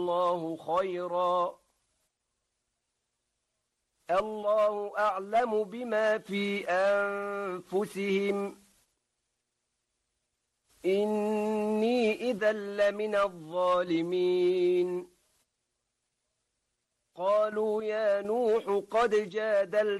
الله خيرا الله أعلم بما في أنفسهم إني إذا لمن الظالمين قالوا يا نوح قد جادلت